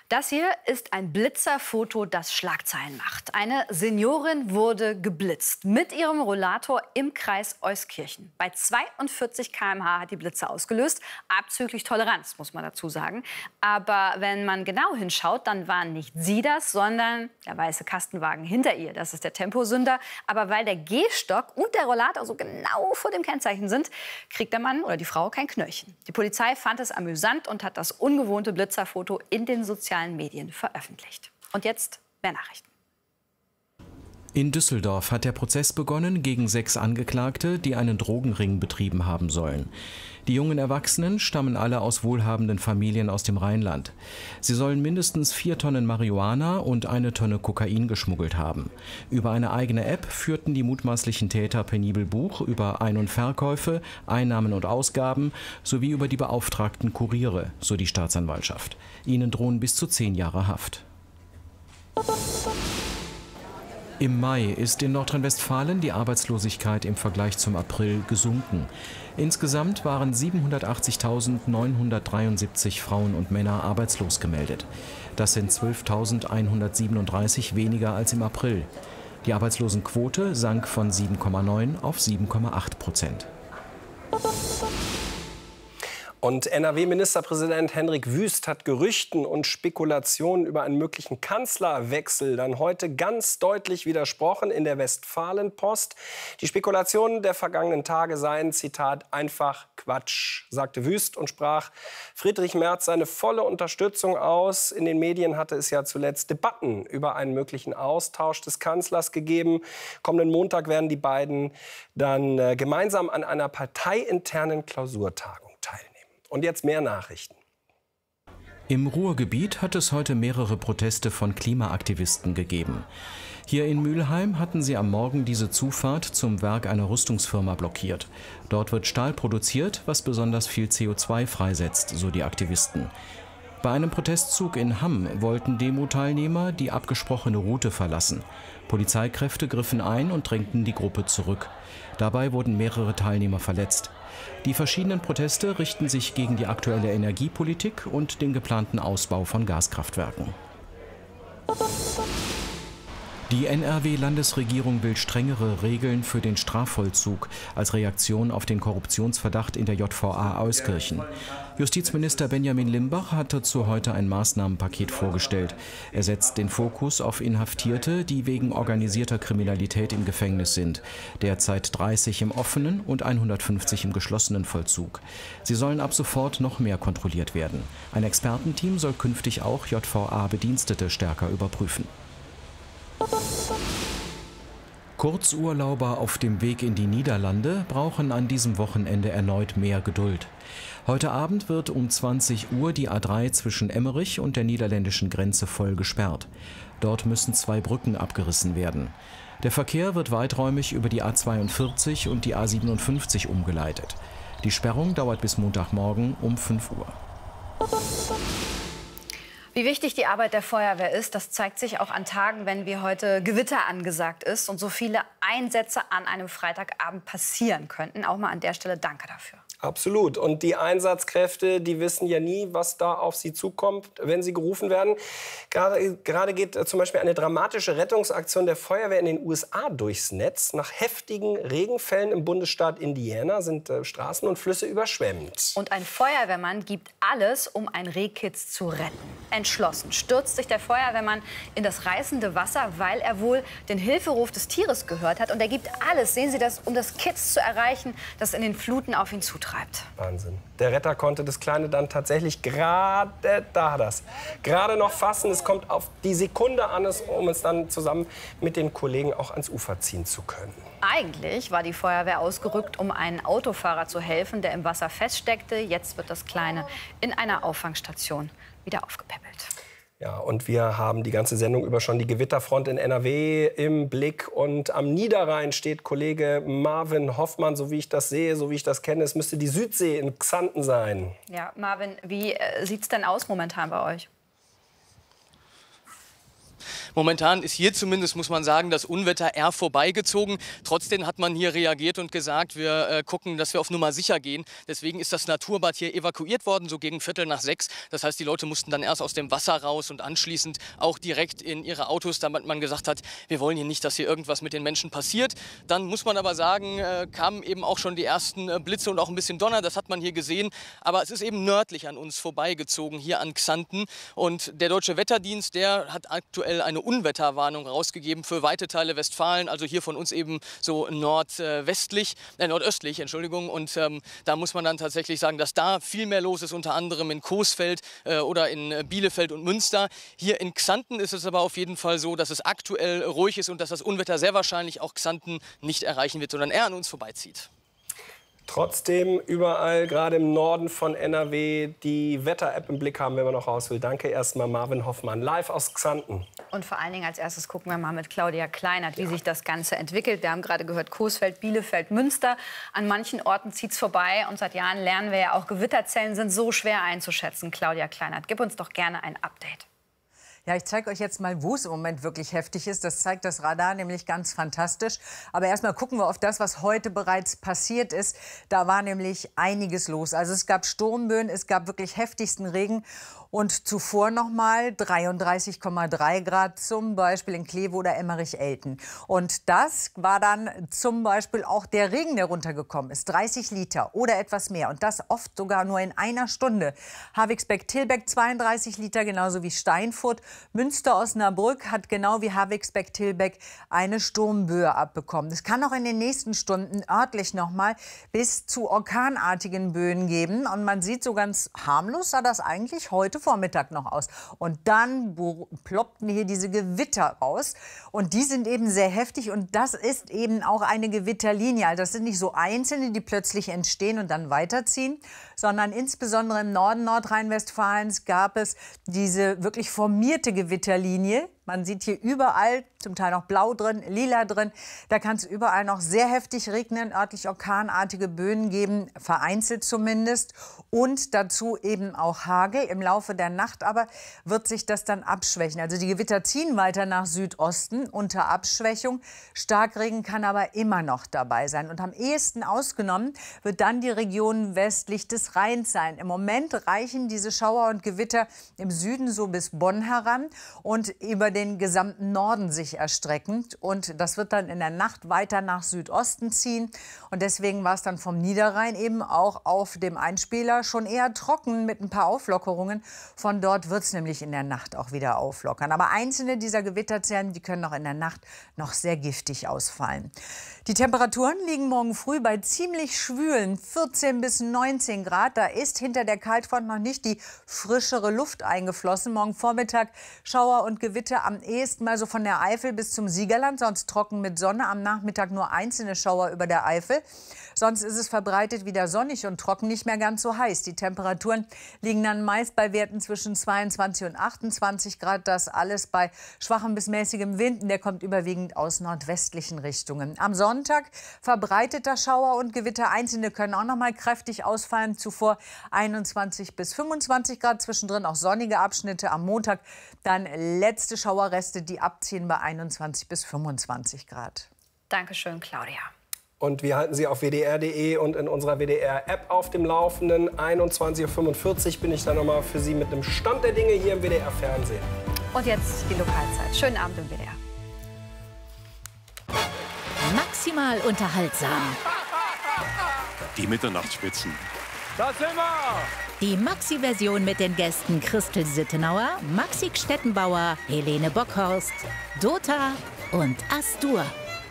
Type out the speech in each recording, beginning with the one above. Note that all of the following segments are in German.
Das hier ist ein Blitzerfoto, das Schlagzeilen macht. Eine Seniorin wurde geblitzt mit ihrem Rollator im Kreis Euskirchen. Bei 42 km/h hat die Blitze ausgelöst. Abzüglich Toleranz, muss man dazu sagen. Aber wenn man genau hinschaut, dann war nicht sie das, sondern der weiße Kastenwagen hinter ihr. Das ist der Temposünder. Aber weil der Gehstock und der Rollator so genau vor dem Kennzeichen sind, kriegt der Mann oder die Frau kein Knöllchen. Die Polizei fand es amüsant und hat das ungewohnte Blitzerfoto in den sozialen Medien veröffentlicht. Und jetzt mehr Nachrichten. In Düsseldorf hat der Prozess begonnen gegen 6 Angeklagte, die einen Drogenring betrieben haben sollen. Die jungen Erwachsenen stammen alle aus wohlhabenden Familien aus dem Rheinland. Sie sollen mindestens 4 Tonnen Marihuana und 1 Tonne Kokain geschmuggelt haben. Über eine eigene App führten die mutmaßlichen Täter penibel Buch über Ein- und Verkäufe, Einnahmen und Ausgaben sowie über die beauftragten Kuriere, so die Staatsanwaltschaft. Ihnen drohen bis zu 10 Jahre Haft. Im Mai ist in Nordrhein-Westfalen die Arbeitslosigkeit im Vergleich zum April gesunken. Insgesamt waren 780.973 Frauen und Männer arbeitslos gemeldet. Das sind 12.137 weniger als im April. Die Arbeitslosenquote sank von 7,9 auf 7,8%. Und NRW-Ministerpräsident Hendrik Wüst hat Gerüchten und Spekulationen über einen möglichen Kanzlerwechsel dann heute ganz deutlich widersprochen in der Westfalenpost. Die Spekulationen der vergangenen Tage seien, Zitat, einfach Quatsch, sagte Wüst und sprach Friedrich Merz seine volle Unterstützung aus. In den Medien hatte es ja zuletzt Debatten über einen möglichen Austausch des Kanzlers gegeben. Kommenden Montag werden die beiden dann gemeinsam an einer parteiinternen Klausurtagung teilnehmen. Und jetzt mehr Nachrichten. Im Ruhrgebiet hat es heute mehrere Proteste von Klimaaktivisten gegeben. Hier in Mülheim hatten sie am Morgen diese Zufahrt zum Werk einer Rüstungsfirma blockiert. Dort wird Stahl produziert, was besonders viel CO2 freisetzt, so die Aktivisten. Bei einem Protestzug in Hamm wollten Demo-Teilnehmer die abgesprochene Route verlassen. Polizeikräfte griffen ein und drängten die Gruppe zurück. Dabei wurden mehrere Teilnehmer verletzt. Die verschiedenen Proteste richten sich gegen die aktuelle Energiepolitik und den geplanten Ausbau von Gaskraftwerken. Die NRW-Landesregierung will strengere Regeln für den Strafvollzug als Reaktion auf den Korruptionsverdacht in der JVA Euskirchen. Justizminister Benjamin Limbach hat dazu heute ein Maßnahmenpaket vorgestellt. Er setzt den Fokus auf Inhaftierte, die wegen organisierter Kriminalität im Gefängnis sind. Derzeit 30 im offenen und 150 im geschlossenen Vollzug. Sie sollen ab sofort noch mehr kontrolliert werden. Ein Expertenteam soll künftig auch JVA-Bedienstete stärker überprüfen. Kurzurlauber auf dem Weg in die Niederlande brauchen an diesem Wochenende erneut mehr Geduld. Heute Abend wird um 20 Uhr die A3 zwischen Emmerich und der niederländischen Grenze voll gesperrt. Dort müssen 2 Brücken abgerissen werden. Der Verkehr wird weiträumig über die A42 und die A57 umgeleitet. Die Sperrung dauert bis Montagmorgen um 5 Uhr. Wie wichtig die Arbeit der Feuerwehr ist, das zeigt sich auch an Tagen, wenn wie heute Gewitter angesagt ist und so viele Einsätze an einem Freitagabend passieren könnten. Auch mal an der Stelle danke dafür. Absolut. Und die Einsatzkräfte, die wissen ja nie, was da auf sie zukommt, wenn sie gerufen werden. Gerade geht zum Beispiel eine dramatische Rettungsaktion der Feuerwehr in den USA durchs Netz. Nach heftigen Regenfällen im Bundesstaat Indiana sind Straßen und Flüsse überschwemmt. Und ein Feuerwehrmann gibt alles, um ein Rehkitz zu retten. Entschlossen stürzt sich der Feuerwehrmann in das reißende Wasser, weil er wohl den Hilferuf des Tieres gehört hat. Und er gibt alles, sehen Sie das, um das Kitz zu erreichen, das in den Fluten auf ihn zutreibt. Wahnsinn. Der Retter konnte das Kleine dann tatsächlich gerade noch fassen. Es kommt auf die Sekunde an, um es dann zusammen mit den Kollegen auch ans Ufer ziehen zu können. Eigentlich war die Feuerwehr ausgerückt, um einem Autofahrer zu helfen, der im Wasser feststeckte. Jetzt wird das Kleine in einer Auffangstation wieder aufgepäppelt. Ja, und wir haben die ganze Sendung über schon die Gewitterfront in NRW im Blick. Und am Niederrhein steht Kollege Marvin Hoffmann, so wie ich das sehe, so wie ich das kenne. Es müsste die Südsee in Xanten sein. Ja, Marvin, wie sieht es denn aus momentan bei euch? Momentan ist hier zumindest, muss man sagen, das Unwetter eher vorbeigezogen. Trotzdem hat man hier reagiert und gesagt, wir gucken, dass wir auf Nummer sicher gehen. Deswegen ist das Naturbad hier evakuiert worden, so gegen 5:45. Das heißt, die Leute mussten dann erst aus dem Wasser raus und anschließend auch direkt in ihre Autos, damit man gesagt hat, wir wollen hier nicht, dass hier irgendwas mit den Menschen passiert. Dann muss man aber sagen, kamen eben auch schon die ersten Blitze und auch ein bisschen Donner. Das hat man hier gesehen. Aber es ist eben nördlich an uns vorbeigezogen, hier an Xanten. Und der Deutsche Wetterdienst, der hat aktuell eine Unwetterwarnung rausgegeben für weite Teile Westfalen. Also hier von uns eben so nordöstlich. Und da muss man dann tatsächlich sagen, dass da viel mehr los ist, unter anderem in Coesfeld oder in Bielefeld und Münster. Hier in Xanten ist es aber auf jeden Fall so, dass es aktuell ruhig ist und dass das Unwetter sehr wahrscheinlich auch Xanten nicht erreichen wird, sondern eher an uns vorbeizieht. Trotzdem überall, gerade im Norden von NRW, die Wetter-App im Blick haben, wenn man noch raus will. Danke erstmal Marvin Hoffmann, live aus Xanten. Und vor allen Dingen als erstes gucken wir mal mit Claudia Kleinert, wie sich das Ganze entwickelt. Wir haben gerade gehört, Coesfeld, Bielefeld, Münster. An manchen Orten zieht es vorbei. Und seit Jahren lernen wir ja auch, Gewitterzellen sind so schwer einzuschätzen. Claudia Kleinert, gib uns doch gerne ein Update. Ja, ich zeige euch jetzt mal, wo es im Moment wirklich heftig ist. Das zeigt das Radar nämlich ganz fantastisch. Aber erstmal gucken wir auf das, was heute bereits passiert ist. Da war nämlich einiges los. Also es gab Sturmböen, es gab wirklich heftigsten Regen. Und zuvor noch mal 33,3 Grad, zum Beispiel in Kleve oder Emmerich-Elten. Und das war dann zum Beispiel auch der Regen, der runtergekommen ist. 30 Liter oder etwas mehr. Und das oft sogar nur in einer Stunde. Havigsbeck-Tilbeck 32 Liter, genauso wie Steinfurt. Münster-Osnabrück hat genau wie Havigsbeck-Tilbeck eine Sturmböe abbekommen. Es kann auch in den nächsten Stunden örtlich noch mal bis zu orkanartigen Böen geben. Und man sieht, so ganz harmlos sah das eigentlich heute Vormittag noch aus. Und dann ploppten hier diese Gewitter raus. Und die sind eben sehr heftig. Und das ist eben auch eine Gewitterlinie. Also das sind nicht so einzelne, die plötzlich entstehen und dann weiterziehen, sondern insbesondere im Norden Nordrhein-Westfalens gab es diese wirklich formierte Gewitterlinie. Man sieht hier überall, zum Teil noch blau drin, lila drin. Da kann es überall noch sehr heftig regnen, örtlich orkanartige Böen geben, vereinzelt zumindest. Und dazu eben auch Hagel. Im Laufe der Nacht aber wird sich das dann abschwächen. Also die Gewitter ziehen weiter nach Südosten unter Abschwächung. Starkregen kann aber immer noch dabei sein. Und am ehesten ausgenommen wird dann die Region westlich des Rheins sein. Im Moment reichen diese Schauer und Gewitter im Süden so bis Bonn heran und über den gesamten Norden sich erstreckend. Und das wird dann in der Nacht weiter nach Südosten ziehen. Und deswegen war es dann vom Niederrhein eben auch auf dem Einspieler schon eher trocken mit ein paar Auflockerungen. Von dort wird es nämlich in der Nacht auch wieder auflockern. Aber einzelne dieser Gewitterzellen, die können auch in der Nacht noch sehr giftig ausfallen. Die Temperaturen liegen morgen früh bei ziemlich schwülen 14 bis 19 Grad. Da ist hinter der Kaltfront noch nicht die frischere Luft eingeflossen. Morgen Vormittag Schauer und Gewitter am ehesten mal so von der Eifel bis zum Siegerland. Sonst trocken mit Sonne. Am Nachmittag nur einzelne Schauer über der Eifel. Sonst ist es verbreitet wieder sonnig und trocken, nicht mehr ganz so heiß. Die Temperaturen liegen dann meist bei Werten zwischen 22 und 28 Grad. Das alles bei schwachem bis mäßigem Wind. Der kommt überwiegend aus nordwestlichen Richtungen. Am Sonntag verbreiteter Schauer und Gewitter. Einzelne können auch noch mal kräftig ausfallen. Zuvor 21 bis 25 Grad. Zwischendrin auch sonnige Abschnitte. Am Montag dann letzte Schauerreste, die abziehen bei 21 bis 25 Grad. Dankeschön, Claudia. Und wir halten Sie auf wdr.de und in unserer WDR-App auf dem Laufenden. 21:45 Uhr bin ich dann noch mal für Sie mit einem Stand der Dinge hier im WDR-Fernsehen. Und jetzt die Lokalzeit. Schönen Abend im WDR. Maximal unterhaltsam. Die Mitternachtsspitzen. Da sind wir! Die Maxi-Version mit den Gästen Christel Sittenauer, Maxi Stettenbauer, Helene Bockhorst, Dota und Astur.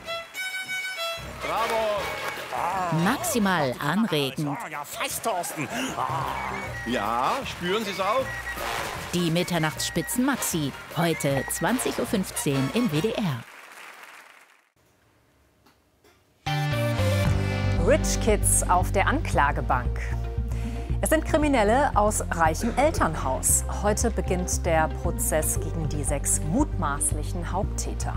Bravo! Maximal anregend. Ja, fast, Thorsten. Ja, spüren Sie es auch? Die Mitternachtsspitzen Maxi. Heute 20:15 Uhr im WDR. Rich Kids auf der Anklagebank. Es sind Kriminelle aus reichem Elternhaus. Heute beginnt der Prozess gegen die 6 mutmaßlichen Haupttäter.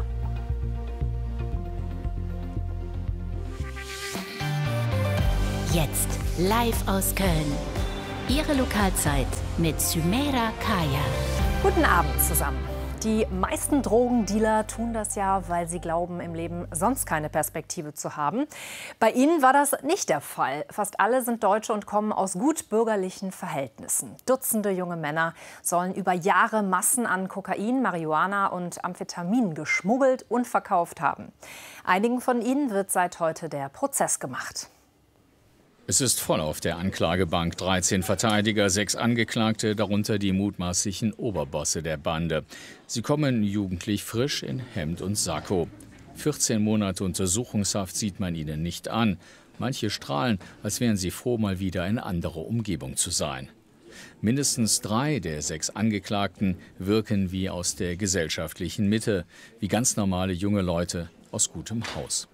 Jetzt live aus Köln. Ihre Lokalzeit mit Sümeira Kaya. Guten Abend zusammen. Die meisten Drogendealer tun das ja, weil sie glauben, im Leben sonst keine Perspektive zu haben. Bei ihnen war das nicht der Fall. Fast alle sind Deutsche und kommen aus gut bürgerlichen Verhältnissen. Dutzende junge Männer sollen über Jahre Massen an Kokain, Marihuana und Amphetamin geschmuggelt und verkauft haben. Einigen von ihnen wird seit heute der Prozess gemacht. Es ist voll auf der Anklagebank. 13 Verteidiger, 6 Angeklagte, darunter die mutmaßlichen Oberbosse der Bande. Sie kommen jugendlich frisch in Hemd und Sakko. 14 Monate Untersuchungshaft sieht man ihnen nicht an. Manche strahlen, als wären sie froh, mal wieder in andere Umgebung zu sein. Mindestens 3 der 6 Angeklagten wirken wie aus der gesellschaftlichen Mitte, wie ganz normale junge Leute aus gutem Haus.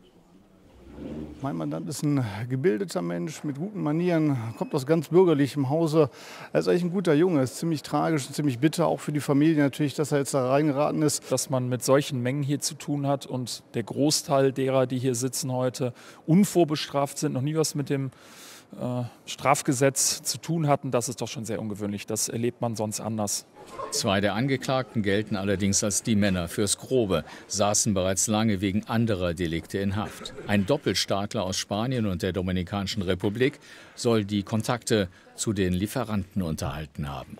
Mein Mandant ist ein gebildeter Mensch mit guten Manieren, kommt aus ganz bürgerlichem Hause. Er ist eigentlich ein guter Junge, ist ziemlich tragisch und ziemlich bitter, auch für die Familie natürlich, dass er jetzt da reingeraten ist. Dass man mit solchen Mengen hier zu tun hat und der Großteil derer, die hier sitzen heute, unvorbestraft sind, noch nie was mit dem Strafgesetz zu tun hatten, das ist doch schon sehr ungewöhnlich. Das erlebt man sonst anders. 2 der Angeklagten gelten allerdings als die Männer fürs Grobe, saßen bereits lange wegen anderer Delikte in Haft. Ein Doppelstaatler aus Spanien und der Dominikanischen Republik soll die Kontakte zu den Lieferanten unterhalten haben.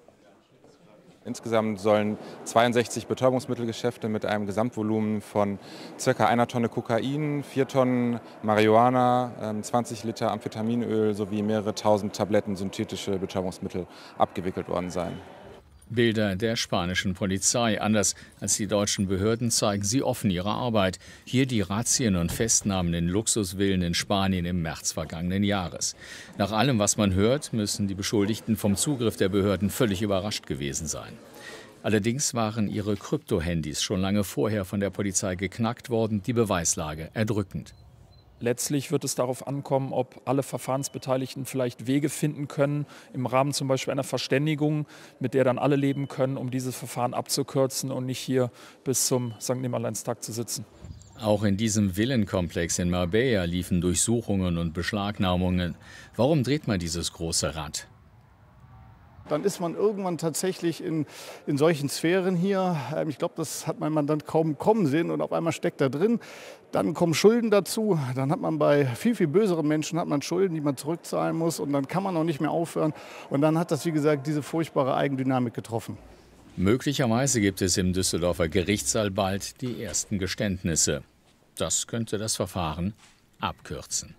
Insgesamt sollen 62 Betäubungsmittelgeschäfte mit einem Gesamtvolumen von ca. 1 Tonne Kokain, 4 Tonnen Marihuana, 20 Liter Amphetaminöl sowie mehrere tausend Tabletten synthetische Betäubungsmittel abgewickelt worden sein. Bilder der spanischen Polizei. Anders als die deutschen Behörden zeigen sie offen ihre Arbeit. Hier die Razzien und Festnahmen in Luxusvillen in Spanien im März vergangenen Jahres. Nach allem, was man hört, müssen die Beschuldigten vom Zugriff der Behörden völlig überrascht gewesen sein. Allerdings waren ihre Kryptohandys schon lange vorher von der Polizei geknackt worden, die Beweislage erdrückend. Letztlich wird es darauf ankommen, ob alle Verfahrensbeteiligten vielleicht Wege finden können, im Rahmen zum Beispiel einer Verständigung, mit der dann alle leben können, um dieses Verfahren abzukürzen und nicht hier bis zum St. Nimmerleinstag zu sitzen. Auch in diesem Villenkomplex in Marbella liefen Durchsuchungen und Beschlagnahmungen. Warum dreht man dieses große Rad? Dann ist man irgendwann tatsächlich in solchen Sphären hier. Ich glaube, das hat mein Mandant kaum kommen sehen und auf einmal steckt er drin. Dann kommen Schulden dazu. Dann hat man bei viel, viel böseren Menschen hat man Schulden, die man zurückzahlen muss. Und dann kann man auch nicht mehr aufhören. Und dann hat das, wie gesagt, diese furchtbare Eigendynamik getroffen. Möglicherweise gibt es im Düsseldorfer Gerichtssaal bald die ersten Geständnisse. Das könnte das Verfahren abkürzen.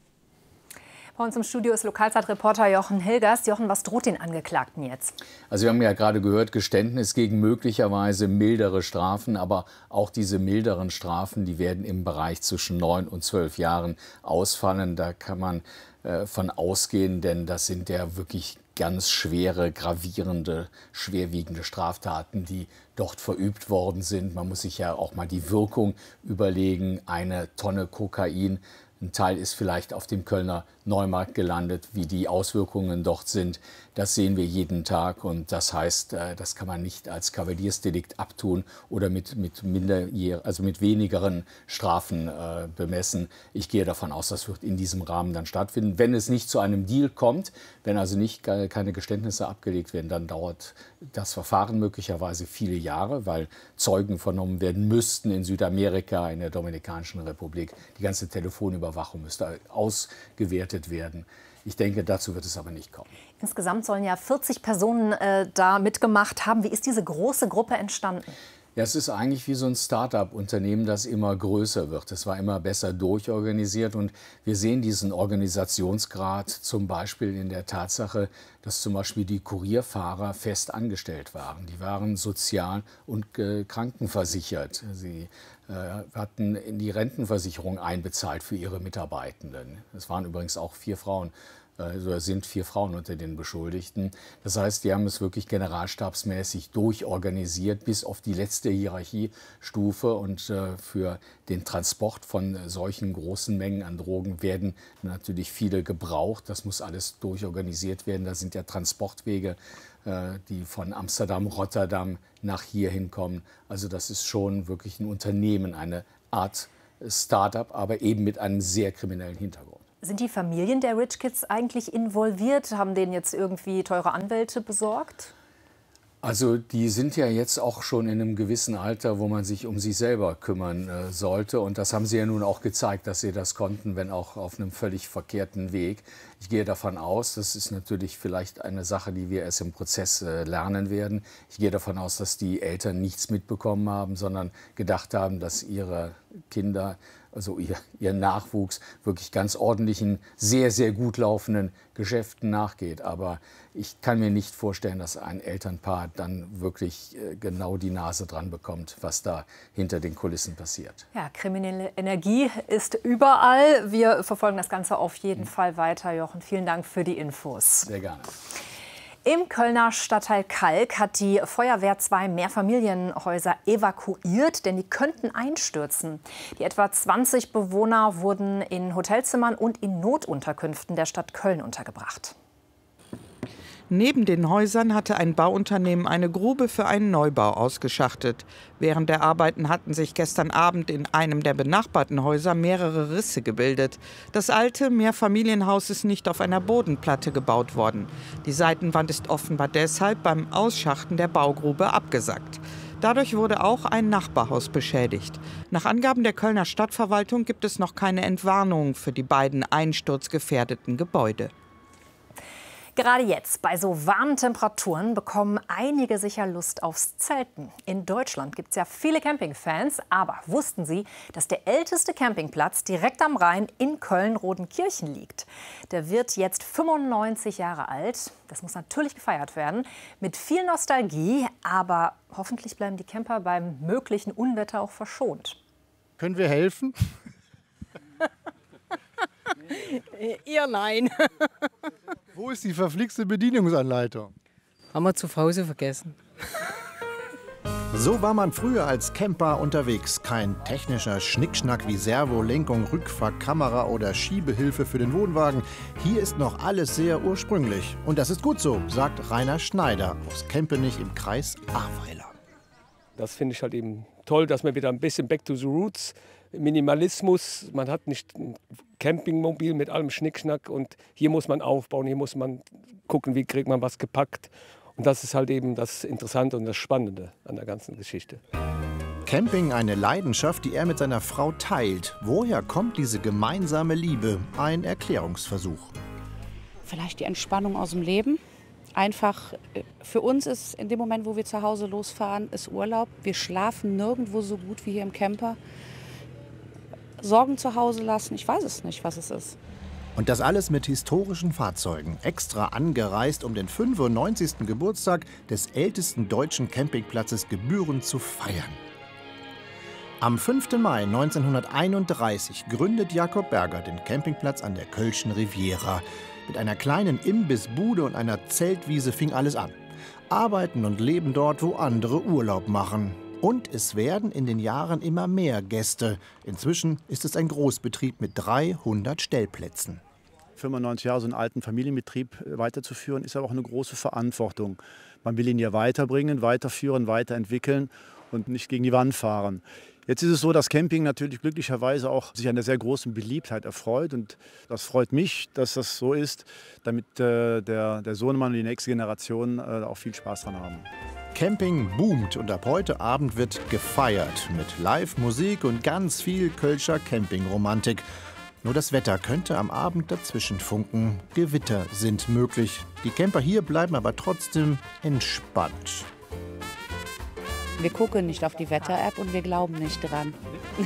Bei uns im Studio ist Lokalzeitreporter Jochen Hilgers. Jochen, was droht den Angeklagten jetzt? Also wir haben ja gerade gehört, Geständnis gegen möglicherweise mildere Strafen. Aber auch diese milderen Strafen, die werden im Bereich zwischen 9 und 12 Jahren ausfallen. Da kann man von ausgehen, denn das sind ja wirklich ganz schwere, gravierende, schwerwiegende Straftaten, die dort verübt worden sind. Man muss sich ja auch mal die Wirkung überlegen. 1 Tonne Kokain. Ein Teil ist vielleicht auf dem Kölner Neumarkt gelandet, wie die Auswirkungen dort sind. Das sehen wir jeden Tag und das heißt, das kann man nicht als Kavaliersdelikt abtun oder mit wenigeren Strafen bemessen. Ich gehe davon aus, das wird in diesem Rahmen dann stattfinden. Wenn es nicht zu einem Deal kommt, wenn also nicht keine Geständnisse abgelegt werden, dann dauert das Verfahren möglicherweise viele Jahre, weil Zeugen vernommen werden müssten in Südamerika, in der Dominikanischen Republik. Die ganze Telefonüberwachung müsste ausgewertet werden. Ich denke, dazu wird es aber nicht kommen. Insgesamt sollen ja 40 Personen da mitgemacht haben. Wie ist diese große Gruppe entstanden? Ja, es ist eigentlich wie so ein Start-up-Unternehmen, das immer größer wird. Es war immer besser durchorganisiert und wir sehen diesen Organisationsgrad zum Beispiel in der Tatsache, dass zum Beispiel die Kurierfahrer fest angestellt waren. Die waren sozial- und krankenversichert. Sie hatten in die Rentenversicherung einbezahlt für ihre Mitarbeitenden. Es waren übrigens auch 4 Frauen. Also sind 4 Frauen unter den Beschuldigten. Das heißt, die haben es wirklich generalstabsmäßig durchorganisiert bis auf die letzte Hierarchiestufe. Und für den Transport von solchen großen Mengen an Drogen werden natürlich viele gebraucht. Das muss alles durchorganisiert werden. Da sind ja Transportwege, die von Amsterdam, Rotterdam nach hier hinkommen. Also das ist schon wirklich ein Unternehmen, eine Art Start-up, aber eben mit einem sehr kriminellen Hintergrund. Sind die Familien der Rich Kids eigentlich involviert? Haben denen jetzt irgendwie teure Anwälte besorgt? Also die sind ja jetzt auch schon in einem gewissen Alter, wo man sich um sie selber kümmern sollte. Und das haben sie ja nun auch gezeigt, dass sie das konnten, wenn auch auf einem völlig verkehrten Weg. Ich gehe davon aus, das ist natürlich vielleicht eine Sache, die wir erst im Prozess lernen werden. Ich gehe davon aus, dass die Eltern nichts mitbekommen haben, sondern gedacht haben, dass ihre Kinder, also ihr Nachwuchs, wirklich ganz ordentlichen, sehr, sehr gut laufenden Geschäften nachgeht. Aber ich kann mir nicht vorstellen, dass ein Elternpaar dann wirklich genau die Nase dran bekommt, was da hinter den Kulissen passiert. Ja, kriminelle Energie ist überall. Wir verfolgen das Ganze auf jeden Fall weiter. Jochen, vielen Dank für die Infos. Sehr gerne. Im Kölner Stadtteil Kalk hat die Feuerwehr 2 Mehrfamilienhäuser evakuiert, denn die könnten einstürzen. Die etwa 20 Bewohner wurden in Hotelzimmern und in Notunterkünften der Stadt Köln untergebracht. Neben den Häusern hatte ein Bauunternehmen eine Grube für einen Neubau ausgeschachtet. Während der Arbeiten hatten sich gestern Abend in einem der benachbarten Häuser mehrere Risse gebildet. Das alte Mehrfamilienhaus ist nicht auf einer Bodenplatte gebaut worden. Die Seitenwand ist offenbar deshalb beim Ausschachten der Baugrube abgesackt. Dadurch wurde auch ein Nachbarhaus beschädigt. Nach Angaben der Kölner Stadtverwaltung gibt es noch keine Entwarnung für die beiden einsturzgefährdeten Gebäude. Gerade jetzt, bei so warmen Temperaturen, bekommen einige sicher Lust aufs Zelten. In Deutschland gibt es ja viele Campingfans, aber wussten Sie, dass der älteste Campingplatz direkt am Rhein in Köln-Rodenkirchen liegt? Der wird jetzt 95 Jahre alt. Das muss natürlich gefeiert werden, mit viel Nostalgie, aber hoffentlich bleiben die Camper beim möglichen Unwetter auch verschont. Können wir helfen? Ihr nein. Wo ist die verflixte Bedienungsanleitung? Haben wir zu Hause vergessen. So war man früher als Camper unterwegs. Kein technischer Schnickschnack wie Servolenkung, Rückfahrkamera oder Schiebehilfe für den Wohnwagen. Hier ist noch alles sehr ursprünglich. Und das ist gut so, sagt Rainer Schneider aus Kempenich im Kreis Ahrweiler. Das finde ich halt eben toll, dass man wieder ein bisschen back to the roots, Minimalismus, man hat nicht ein Campingmobil mit allem Schnickschnack und hier muss man aufbauen, hier muss man gucken, wie kriegt man was gepackt. Und das ist halt eben das Interessante und das Spannende an der ganzen Geschichte. Camping, eine Leidenschaft, die er mit seiner Frau teilt. Woher kommt diese gemeinsame Liebe? Ein Erklärungsversuch. Vielleicht die Entspannung aus dem Leben. Einfach, für uns ist in dem Moment, wo wir zu Hause losfahren, ist Urlaub. Wir schlafen nirgendwo so gut wie hier im Camper. Sorgen zu Hause lassen, ich weiß es nicht, was es ist. Und das alles mit historischen Fahrzeugen, extra angereist, um den 95. Geburtstag des ältesten deutschen Campingplatzes gebührend zu feiern. Am 5. Mai 1931 gründet Jakob Berger den Campingplatz an der Kölschen Riviera. Mit einer kleinen Imbissbude und einer Zeltwiese fing alles an. Arbeiten und leben dort, wo andere Urlaub machen. Und es werden in den Jahren immer mehr Gäste. Inzwischen ist es ein Großbetrieb mit 300 Stellplätzen. 95 Jahre so einen alten Familienbetrieb weiterzuführen, ist aber auch eine große Verantwortung. Man will ihn ja weiterbringen, weiterführen, weiterentwickeln und nicht gegen die Wand fahren. Jetzt ist es so, dass Camping natürlich glücklicherweise auch sich an der sehr großen Beliebtheit erfreut. Und das freut mich, dass das so ist, damit der Sohnemann und die nächste Generation auch viel Spaß dran haben. Camping boomt und ab heute Abend wird gefeiert mit Live-Musik und ganz viel Kölscher Campingromantik. Nur das Wetter könnte am Abend dazwischen funken. Gewitter sind möglich. Die Camper hier bleiben aber trotzdem entspannt. Wir gucken nicht auf die Wetter-App und wir glauben nicht dran.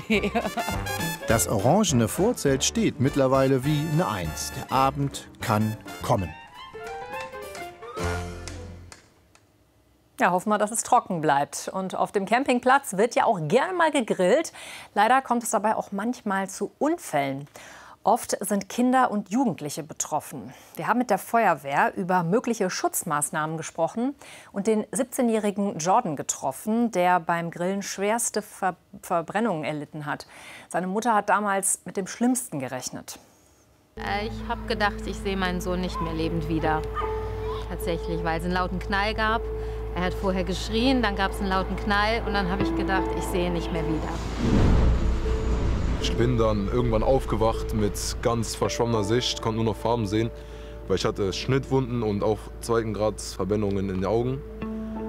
Das orangene Vorzelt steht mittlerweile wie eine Eins. Der Abend kann kommen. Ja, hoffen wir, dass es trocken bleibt. Und auf dem Campingplatz wird ja auch gerne mal gegrillt. Leider kommt es dabei auch manchmal zu Unfällen. Oft sind Kinder und Jugendliche betroffen. Wir haben mit der Feuerwehr über mögliche Schutzmaßnahmen gesprochen und den 17-jährigen Jordan getroffen, der beim Grillen schwerste Verbrennungen erlitten hat. Seine Mutter hat damals mit dem Schlimmsten gerechnet. Ich habe gedacht, ich sehe meinen Sohn nicht mehr lebend wieder. Tatsächlich, weil es einen lauten Knall gab. Er hat vorher geschrien, dann gab es einen lauten Knall und dann habe ich gedacht, ich sehe ihn nicht mehr wieder. Ich bin dann irgendwann aufgewacht mit ganz verschwommener Sicht, konnte nur noch Farben sehen, weil ich hatte Schnittwunden und auch 2. Grad Verbrennungen in den Augen.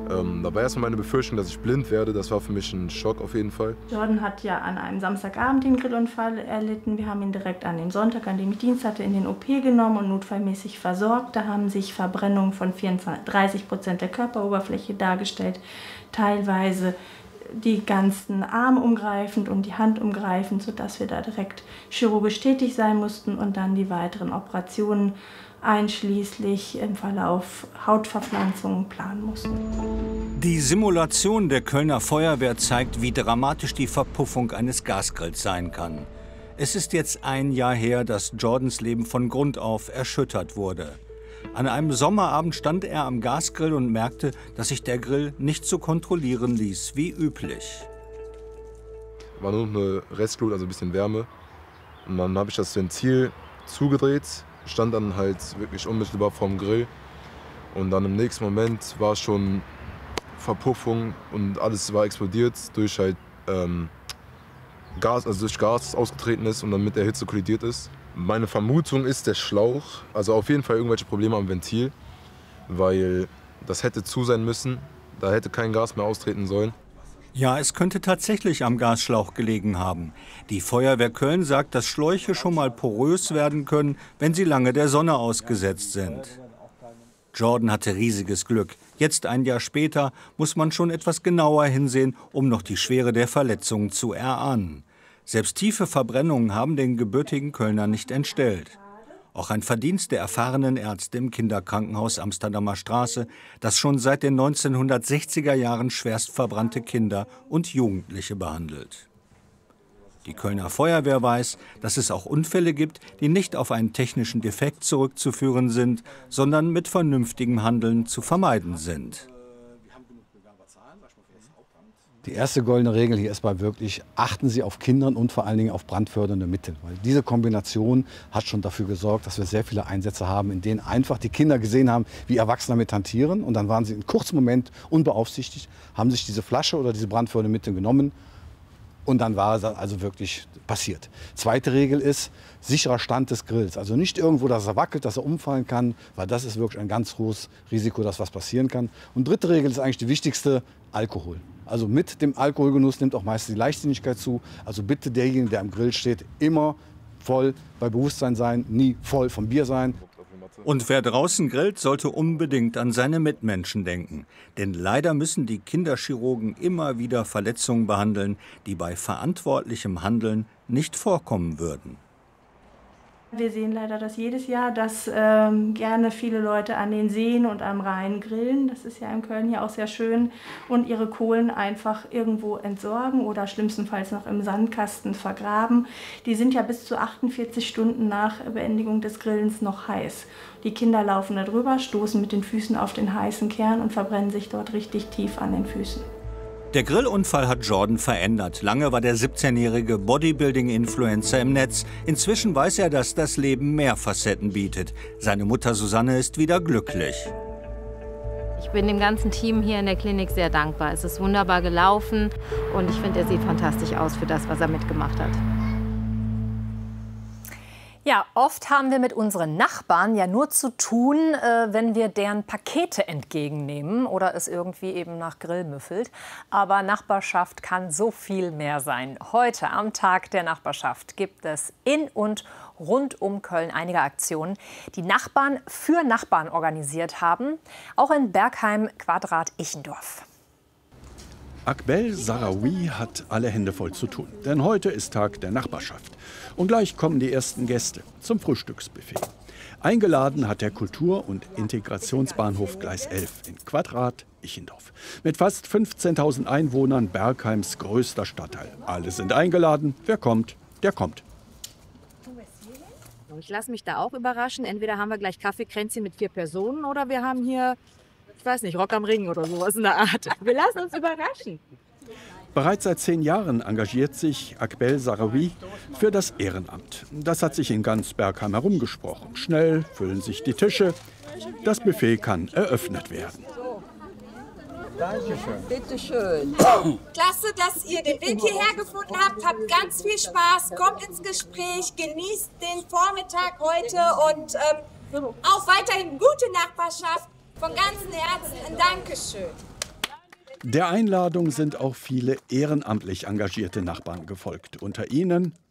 Da war erstmal meine Befürchtung, dass ich blind werde. Das war für mich ein Schock auf jeden Fall. Jordan hat ja an einem Samstagabend den Grillunfall erlitten. Wir haben ihn direkt an dem Sonntag, an dem ich Dienst hatte, in den OP genommen und notfallmäßig versorgt. Da haben sich Verbrennungen von 30% der Körperoberfläche dargestellt. Teilweise die ganzen Arme umgreifend und die Hand umgreifend, sodass wir da direkt chirurgisch tätig sein mussten und dann die weiteren Operationen einschließlich im Verlauf Hautverpflanzungen planen mussten. Die Simulation der Kölner Feuerwehr zeigt, wie dramatisch die Verpuffung eines Gasgrills sein kann. Es ist jetzt ein Jahr her, dass Jordans Leben von Grund auf erschüttert wurde. An einem Sommerabend stand er am Gasgrill und merkte, dass sich der Grill nicht so kontrollieren ließ wie üblich. War nur eine Restglut, also ein bisschen Wärme. Und dann habe ich das Ventil zugedreht, stand dann halt wirklich unmittelbar vorm Grill. Und dann im nächsten Moment war schon Verpuffung und alles war explodiert durch halt Gas, also durch Gas, das ausgetreten ist und dann mit der Hitze kollidiert ist. Meine Vermutung ist der Schlauch, also auf jeden Fall irgendwelche Probleme am Ventil, weil das hätte zu sein müssen, da hätte kein Gas mehr austreten sollen. Ja, es könnte tatsächlich am Gasschlauch gelegen haben. Die Feuerwehr Köln sagt, dass Schläuche schon mal porös werden können, wenn sie lange der Sonne ausgesetzt sind. Jordan hatte riesiges Glück. Jetzt, ein Jahr später, muss man schon etwas genauer hinsehen, um noch die Schwere der Verletzungen zu erahnen. Selbst tiefe Verbrennungen haben den gebürtigen Kölner nicht entstellt. Auch ein Verdienst der erfahrenen Ärzte im Kinderkrankenhaus Amsterdamer Straße, das schon seit den 1960er Jahren schwerst verbrannte Kinder und Jugendliche behandelt. Die Kölner Feuerwehr weiß, dass es auch Unfälle gibt, die nicht auf einen technischen Defekt zurückzuführen sind, sondern mit vernünftigem Handeln zu vermeiden sind. Die erste goldene Regel hier ist mal wirklich, achten Sie auf Kindern und vor allen Dingen auf brandfördernde Mittel. Weil diese Kombination hat schon dafür gesorgt, dass wir sehr viele Einsätze haben, in denen einfach die Kinder gesehen haben, wie Erwachsene damit hantieren. Und dann waren sie in einem kurzen Moment unbeaufsichtigt, haben sich diese Flasche oder diese brandfördernde Mittel genommen. Und dann war es also wirklich passiert. Zweite Regel ist sicherer Stand des Grills. Also nicht irgendwo, dass er wackelt, dass er umfallen kann, weil das ist wirklich ein ganz hohes Risiko, dass was passieren kann. Und dritte Regel ist eigentlich die wichtigste, Alkohol. Also mit dem Alkoholgenuss nimmt auch meistens die Leichtsinnigkeit zu. Also bitte derjenige, der am Grill steht, immer voll bei Bewusstsein sein, nie voll vom Bier sein. Und wer draußen grillt, sollte unbedingt an seine Mitmenschen denken. Denn leider müssen die Kinderchirurgen immer wieder Verletzungen behandeln, die bei verantwortlichem Handeln nicht vorkommen würden. Wir sehen leider das jedes Jahr, dass gerne viele Leute an den Seen und am Rhein grillen. Das ist ja in Köln hier auch sehr schön. Und ihre Kohlen einfach irgendwo entsorgen oder schlimmstenfalls noch im Sandkasten vergraben. Die sind ja bis zu 48 Stunden nach Beendigung des Grillens noch heiß. Die Kinder laufen da drüber, stoßen mit den Füßen auf den heißen Kern und verbrennen sich dort richtig tief an den Füßen. Der Grillunfall hat Jordan verändert. Lange war der 17-jährige Bodybuilding-Influencer im Netz. Inzwischen weiß er, dass das Leben mehr Facetten bietet. Seine Mutter Susanne ist wieder glücklich. Ich bin dem ganzen Team hier in der Klinik sehr dankbar. Es ist wunderbar gelaufen und ich finde, er sieht fantastisch aus für das, was er mitgemacht hat. Ja, oft haben wir mit unseren Nachbarn ja nur zu tun, wenn wir deren Pakete entgegennehmen oder es irgendwie eben nach Grill müffelt. Aber Nachbarschaft kann so viel mehr sein. Heute am Tag der Nachbarschaft gibt es in und rund um Köln einige Aktionen, die Nachbarn für Nachbarn organisiert haben. Auch in Bergheim, Quadrat, Ichendorf. Akbel Sarawi hat alle Hände voll zu tun, denn heute ist Tag der Nachbarschaft. Und gleich kommen die ersten Gäste zum Frühstücksbuffet. Eingeladen hat der Kultur- und Integrationsbahnhof Gleis 11 in Quadrat, Ichendorf. Mit fast 15.000 Einwohnern Bergheims größter Stadtteil. Alle sind eingeladen. Wer kommt, der kommt. Ich lasse mich da auch überraschen. Entweder haben wir gleich Kaffeekränzchen mit 4 Personen oder wir haben hier, ich weiß nicht, Rock am Ring oder sowas in der Art. Wir lassen uns überraschen. Bereits seit 10 Jahren engagiert sich Akbel Sarawi für das Ehrenamt. Das hat sich in ganz Bergheim herumgesprochen. Schnell füllen sich die Tische. Das Buffet kann eröffnet werden. Dankeschön. Bitte schön. Klasse, dass ihr den Weg hierher gefunden habt. Habt ganz viel Spaß. Kommt ins Gespräch. Genießt den Vormittag heute und auch weiterhin gute Nachbarschaft. Von ganzem Herzen ein Dankeschön. Der Einladung sind auch viele ehrenamtlich engagierte Nachbarn gefolgt. Unter ihnen